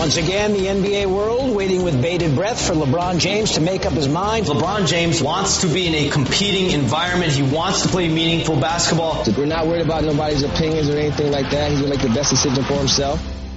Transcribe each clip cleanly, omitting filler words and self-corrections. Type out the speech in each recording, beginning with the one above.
Once again, the NBA world waiting with bated breath for LeBron James to make up his mind. LeBron James wants to be in a competing environment. He wants to play meaningful basketball. We're not worried about nobody's opinions or anything like that. He's going to make the best decision for himself.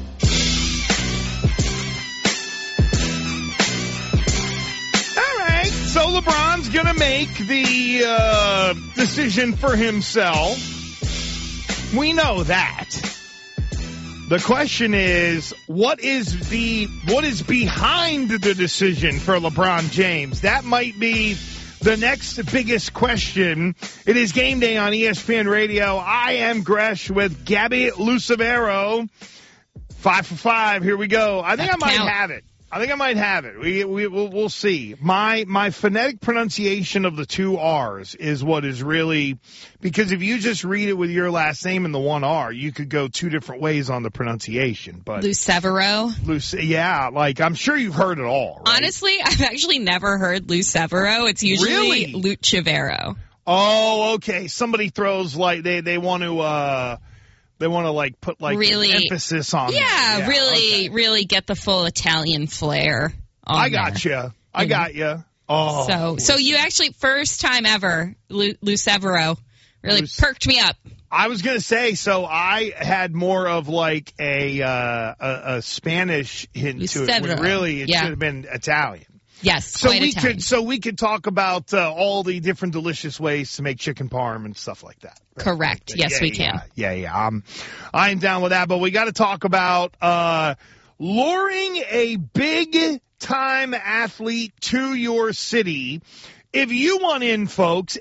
All right, so LeBron's going to make the decision for himself. We know that. The question is, what is behind the decision for LeBron James? That might be the next biggest question. It is Game Day on ESPN Radio. I am Gresh with Gabby Lucevero. 5 for 5. Here we go. I think I might have it. We'll see. My phonetic pronunciation of the two R's is what is really, because if you just read it with your last name and the one R, you could go two different ways on the pronunciation. But Lucevero? Yeah, like I'm sure you've heard it all. Right? Honestly, I've actually never heard Lucevero. It's usually Lucevero. Oh, okay. Somebody throws like they want to like put like really emphasis on really get the full Italian flair on I got you. Oh. So you actually, first time ever, Lucevero really perked me up. I was going to say, so I had more of like a Spanish hint to it, when really it should have been Italian. Yes, so we could talk about all the different delicious ways to make chicken parm and stuff like that. Right? Correct. Yes, we can. Yeah. I'm down with that, but we got to talk about luring a big-time athlete to your city. If you want in, folks,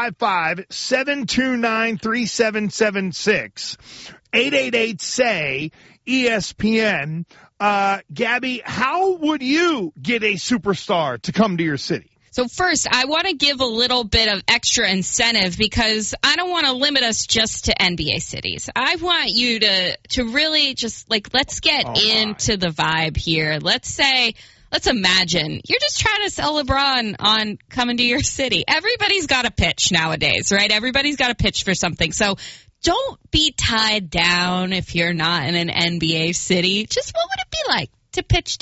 855-729-3776, 888-SAY-ESPN. Gabby, how would you get a superstar to come to your city? So first, I want to give a little bit of extra incentive because I don't want to limit us just to NBA cities. I want you to really just, like, let's get into the vibe here. Let's imagine you're just trying to sell LeBron on coming to your city. Everybody's got a pitch nowadays, right? Everybody's got a pitch for something. So don't be tied down if you're not in an NBA city. Just what would it be like to pitch